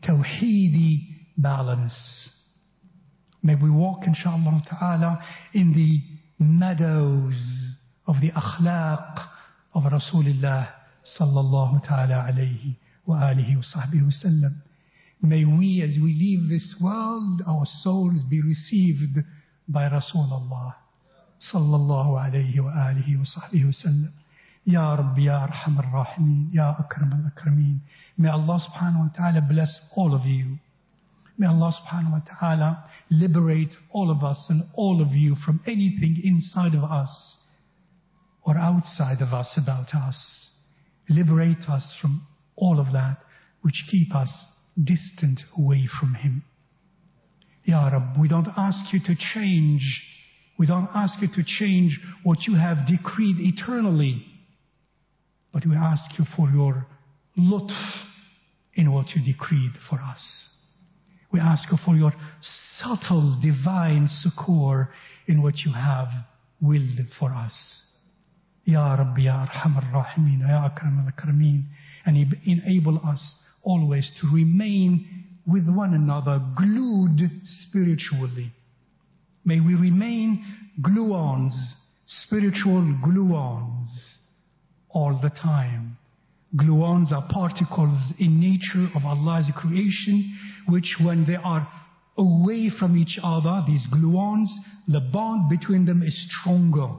Tawheedi balance. May we walk, inshaAllah ta'ala, in the meadows of the akhlaq of Rasulullah sallallahu ta'ala alayhi wa alihi wa sahbihi wa sallam. May we, as we leave this world, our souls be received by Rasulullah sallallahu alayhi wa alihi wa sahbihi wa sallam. Ya Rabbi, Ya Arhamar Rahimeen, Ya Akram al-Akrameen. May Allah subhanahu wa ta'ala bless all of you. May Allah subhanahu wa ta'ala liberate all of us and all of you from anything inside of us or outside of us about us. Liberate us from all of that which keep us distant away from Him. Ya Rabb, we don't ask you to change. We don't ask you to change what you have decreed eternally. But we ask you for your lutf in what you decreed for us. We ask you for your subtle divine succour in what you have willed for us. Ya Rabbi, Ya Arhamar Rahimeen, Ya Akram al-Akrameen. And enable us always to remain with one another glued spiritually. May we remain gluons, spiritual gluons, all the time. Gluons are particles in nature of Allah's creation, which when they are away from each other, these gluons, the bond between them is stronger.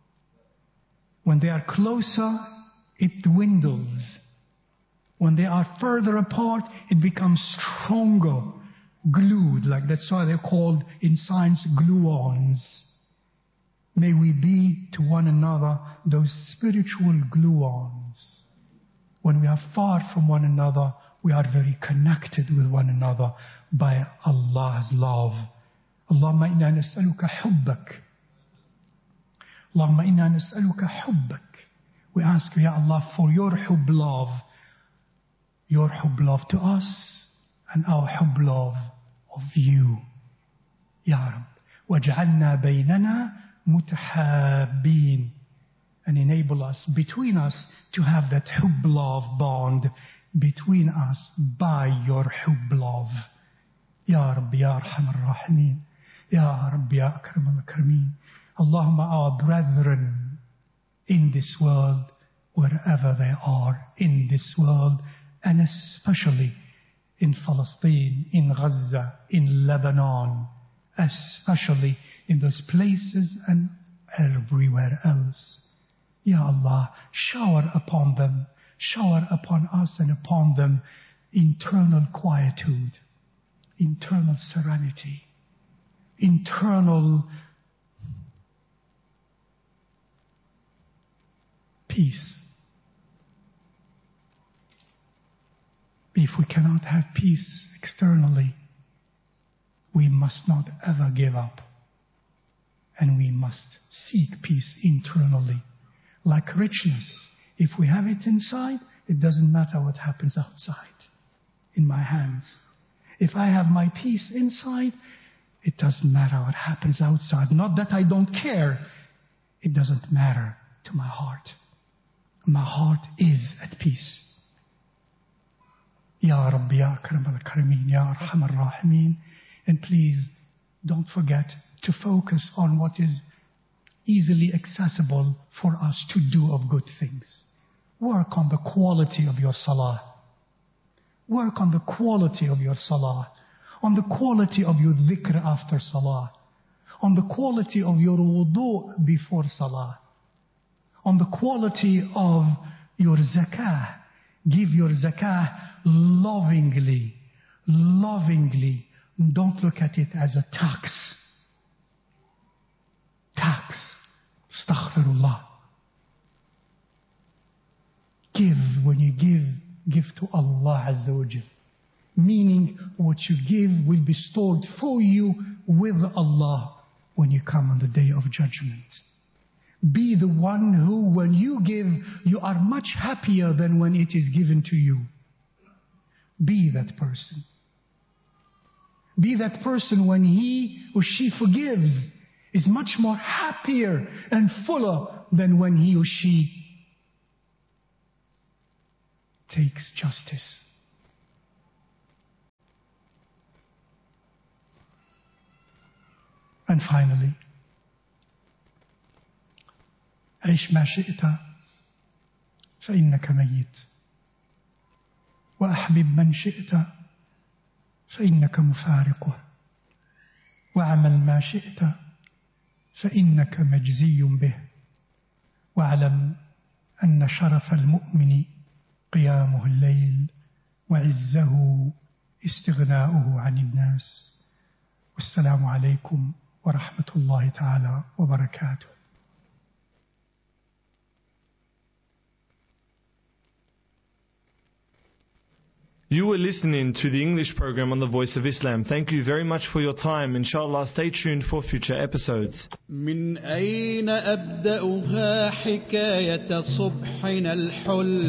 When they are closer, it dwindles. When they are further apart, it becomes stronger, glued. Like that's why they're called in science gluons. May we be to one another those spiritual gluons. When we are far from one another, we are very connected with one another by Allah's love. Allahumma inna nas'aluka hubbak. Allahumma inna nas'aluka hubbak. We ask you, Ya Allah, for your hubb love. Your hubb love to us and our hubb love of you. Ya Rabb. وَجْعَلْنَا بَيْنَنَا مُتَحَابِّينَ. And enable us, between us, to have that hubb love bond between us by your hubb love. Ya Rabbi, Ya Arhamar Rahimeen. Ya Rabbi, Ya Akram al-Akrameen. Allahumma, our brethren in this world, wherever they are in this world, and especially in Palestine, in Gaza, in Lebanon, especially in those places and everywhere else. Ya Allah, shower upon them, shower upon us and upon them internal quietude, internal serenity, internal peace. If we cannot have peace externally, we must not ever give up. And we must seek peace internally. Like richness, if we have it inside, it doesn't matter what happens outside, in my hands. If I have my peace inside, it doesn't matter what happens outside. Not that I don't care. It doesn't matter to my heart. My heart is at peace. Ya Rabbi, Ya Akram al-Akrameen, Ya Arhamar Rahimeen. And please, don't forget to focus on what is easily accessible for us to do of good things. Work on the quality of your salah. Work on the quality of your salah. On the quality of your dhikr after salah. On the quality of your wudu before salah. On the quality of your zakah. Give your zakah lovingly. Lovingly. Don't look at it as a tax. Tax. Astaghfirullah. Give. When you give to Allah Azza wa Jal. Meaning what you give will be stored for you with Allah when you come on the day of judgment. Be the one who, when you give, you are much happier than when it is given to you. Be that person. Be that person when he or she forgives, is much more happier and fuller than when he or she takes justice. And finally, عيش ما شئت فإنك ميت، وأحبب من شئت فإنك مفارقه، واعمل ما شئت فإنك مجزي به، واعلم أن شرف المؤمن قيامه الليل، وعزه استغناؤه عن الناس. والسلام عليكم ورحمة الله تعالى وبركاته. You were listening to the English program on the Voice of Islam. Thank you very much for your time. Inshallah, stay tuned for future episodes. من أين أبدأها حكاية صبحنا الحل